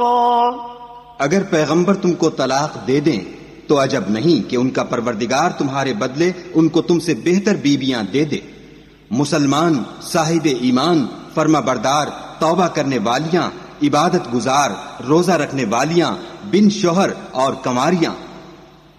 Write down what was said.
अगर पैगंबर तुमको तलाक दे दें तो अजब नहीं कि उनका परवरदिगार तुम्हारे बदले उनको तुमसे बेहतर बीवियां दे दे। मुसलमान, साहिब ईमान, फर्मा बरदार, तौबा करने वालियां, इबादत गुजार, रोजा रखने वालियां, बिन शोहर और कंवारियां।